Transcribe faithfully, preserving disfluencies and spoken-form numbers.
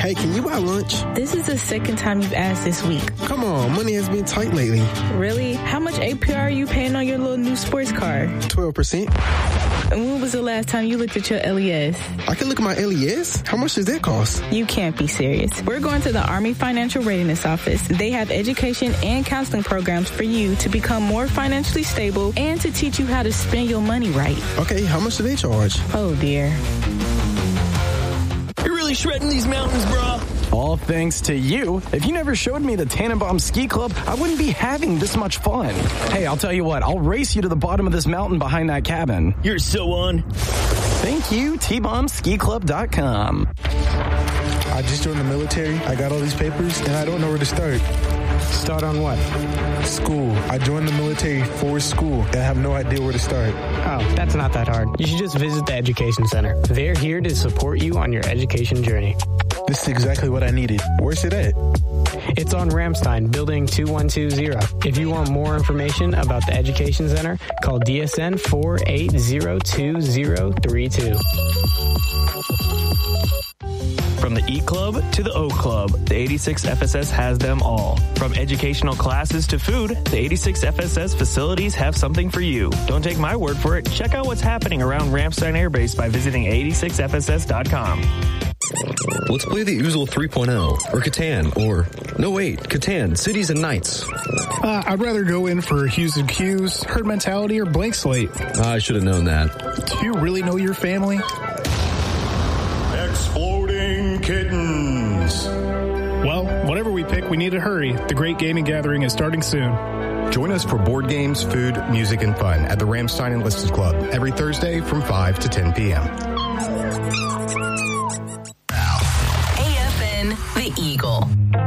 Hey, can you buy lunch? This is the second time you've asked this week. Come on, money has been tight lately. Really? How much A P R are you paying on your little new sports car? twelve percent. And when was the last time you looked at your L E S? I can look at my L E S? How much does that cost? You can't be serious. We're going to the Army Financial Readiness Office. They have education and counseling programs for you to become more financially stable and to teach you how to spend your money right. Okay, how much do they charge? Oh, dear. You're really shredding these mountains, bro. All thanks to you. If you never showed me the Tannenbaum Ski Club, I wouldn't be having this much fun. Hey, I'll tell you what, I'll race you to the bottom of this mountain behind that cabin. You're so on. Thank you, T bomb ski club dot com. I just joined the military. I got all these papers, and I don't know where to start. Start on what? School. I joined the military for school, and I have no idea where to start. Oh, that's not that hard. You should just visit the Education Center. They're here to support you on your education journey. This is exactly what I needed. Where's it at? It's on Ramstein, building two one two zero. If you want more information about the Education Center, call D S N four eight zero two zero three two. From the E Club to the O Club, the eighty-six F S S has them all. From educational classes to food, the eighty-six F S S facilities have something for you. Don't take my word for it. Check out what's happening around Ramstein Air Base by visiting eighty-six F S S dot com. Let's play the Oozle three point oh, or Catan, or... No, wait, Catan, Cities and Nights. Uh, I'd rather go in for Hues and Cues, Herd Mentality, or Blank Slate. I should have known that. Do you really know your family? Exploding Kittens. Well, whatever we pick, we need to hurry. The Great Gaming Gathering is starting soon. Join us for board games, food, music, and fun at the Ramstein Enlisted Club every Thursday from five to ten p.m. A F N, The Eagle.